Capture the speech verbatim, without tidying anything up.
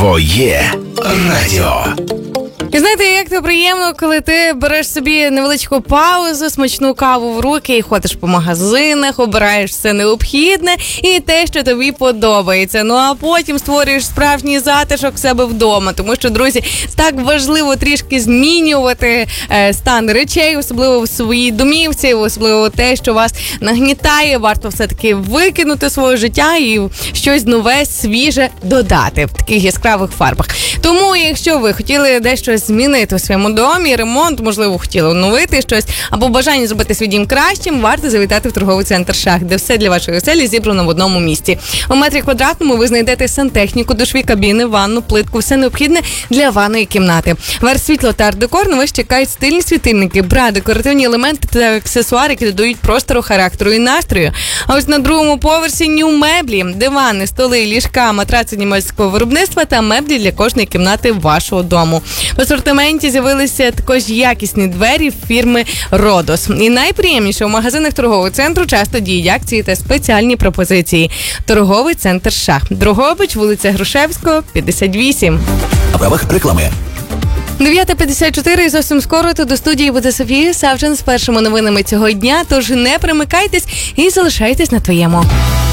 Твоє радіо. І знаєте, як то приємно, коли ти береш собі невеличку паузу, смачну каву в руки і ходиш по магазинах, обираєш все необхідне і те, що тобі подобається. Ну а потім створюєш справжній затишок в себе вдома. Тому що, друзі, так важливо трішки змінювати е, стан речей, особливо в своїй домівці, особливо те, що вас нагнітає. Варто все-таки викинути своє життя і щось нове, свіже додати в таких яскравих фарбах. Тому, якщо ви хотіли дещо змінити у своєму домі, ремонт, можливо, хотіли оновити щось, або бажання зробити свій дім кращим, варто завітати в торговий центр «Шах», де все для вашої оселі зібрано в одному місці. У метрі квадратному ви знайдете сантехніку, душові кабіни, ванну, плитку, все необхідне для ванної кімнати. Ваш світло та арт-декор на вас чекають стильні світильники, бра, декоративні елементи та аксесуари, які додають простору, характеру і настрою. А ось на другому поверсі ню меблі, дивани, столи, ліжка, матраци німецького виробництва та меблі для кожної кімнати вашого дому. В асортименті з'явилися також якісні двері фірми «Родос». І найприємніше, у магазинах торгового центру часто діють акції та спеціальні пропозиції. Торговий центр «Шах». Дрогобич, вулиця Грушевського, п'ятдесят вісім. На правах реклами. дев'ята п'ятдесят чотири, і зовсім скоро тут до студії буде Софія Савчин з першими новинами цього дня. Тож не примикайтесь і залишайтесь на твоєму.